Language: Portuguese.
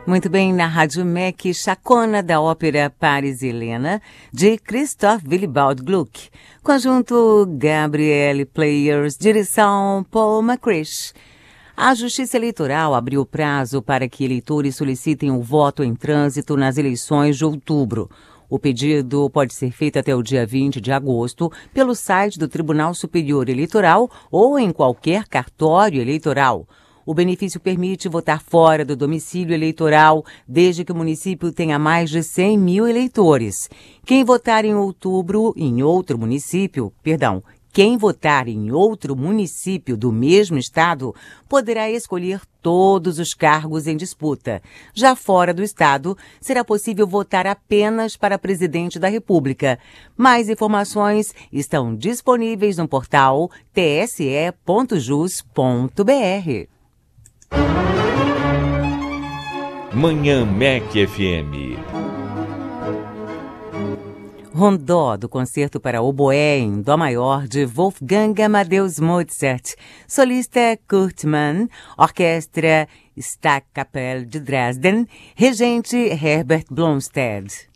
Muito bem, na Rádio MEC, Chacona da ópera Paris Helena, de Christoph Willibald Gluck. Conjunto Gabriele Players, direção Paul McCrish. A Justiça Eleitoral abriu prazo para que eleitores solicitem o voto em trânsito nas eleições de outubro. O pedido pode ser feito até o dia 20 de agosto pelo site do Tribunal Superior Eleitoral ou em qualquer cartório eleitoral. O benefício permite votar fora do domicílio eleitoral, desde que o município tenha mais de 100 mil eleitores. Quem votar em outubro em outro município, quem votar em outro município do mesmo estado poderá escolher todos os cargos em disputa. Já fora do estado, será possível votar apenas para presidente da República. Mais informações estão disponíveis no portal tse.jus.br. Manhã MEC FM. Rondó, do Concerto para Oboé em Dó Maior, de Wolfgang Amadeus Mozart. Solista Kurt Mann, Orquestra Staatskapelle de Dresden, regente Herbert Blomstedt.